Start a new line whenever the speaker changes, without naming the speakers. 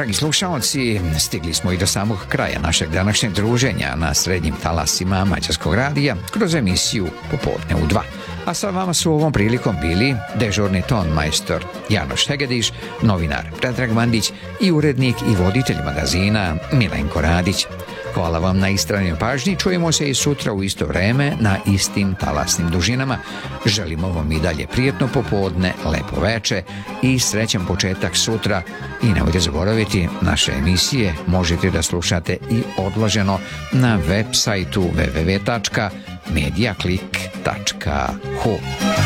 dragi slušalci, stigli smo i do samog kraja našeg današnjeg druženja na srednjim talasima Mađarskog radija kroz emisiju Popodne u 2. A sa vama su ovom prilikom bili dežurni ton majstor Janoš Hegediš, novinar Predrag Mandić i urednik i voditelj magazina Milenko Radić. Hvala vam na istrajnoj pažnji, čujemo se i sutra u isto vreme na istim talasnim dužinama. Želimo vam i dalje prijetno popodne, lepo veče i srećan početak sutra. I nemojte zaboraviti, naše emisije možete da slušate i odloženo na web sajtu www.mediaclick.hu.